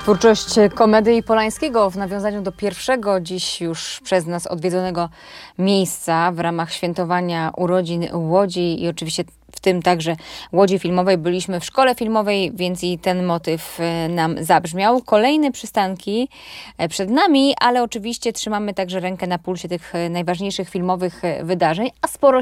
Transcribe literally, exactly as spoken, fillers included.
Twórczość Komedii Polańskiego w nawiązaniu do pierwszego dziś już przez nas odwiedzonego miejsca w ramach świętowania urodzin Łodzi i oczywiście w tym także Łodzi Filmowej. Byliśmy w szkole filmowej, więc i ten motyw nam zabrzmiał. Kolejne przystanki przed nami, ale oczywiście trzymamy także rękę na pulsie tych najważniejszych filmowych wydarzeń, a sporo